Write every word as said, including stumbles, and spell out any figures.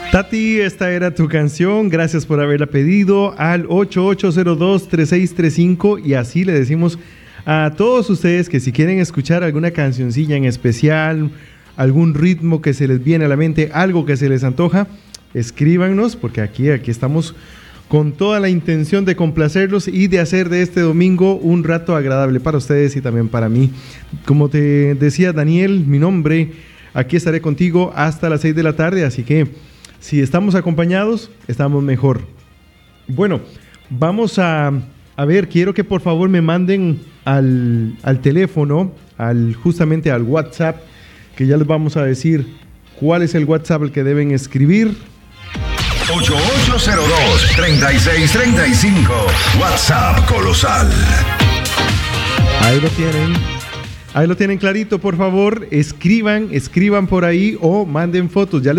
Tati, esta era tu canción, gracias por haberla pedido al ocho ocho cero dos, tres seis tres cinco y así le decimos a todos ustedes que si quieren escuchar alguna cancioncilla en especial, algún ritmo que se les viene a la mente, algo que se les antoja, escríbanos porque aquí, aquí estamos con toda la intención de complacerlos y de hacer de este domingo un rato agradable para ustedes y también para mí. Como te decía Daniel, mi nombre, aquí estaré contigo hasta las seis de la tarde, así que si estamos acompañados, estamos mejor. Bueno, vamos a, a ver, quiero que por favor me manden al, al teléfono, al, justamente al WhatsApp, que ya les vamos a decir cuál es el WhatsApp al que deben escribir. ocho ocho cero dos, tres seis tres cinco, WhatsApp Colosal. Ahí lo tienen. Ahí lo tienen clarito, por favor, escriban, escriban por ahí o manden fotos. Ya les